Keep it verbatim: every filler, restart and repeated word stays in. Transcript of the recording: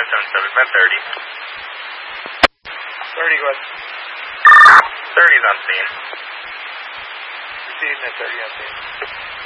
five seven seven, met thirty. thirty, go ahead. thirty's on scene. Proceed, met thirty on scene.